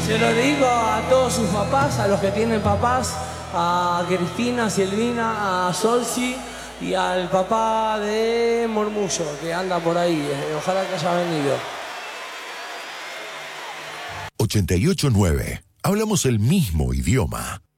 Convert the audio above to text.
Se lo dedico a todos sus papás, a los que tienen papás, a Cristina, a Silvina, a Solsi y al papá de Murmullo, que anda por ahí. Ojalá que haya venido. 88.9. Hablamos el mismo idioma.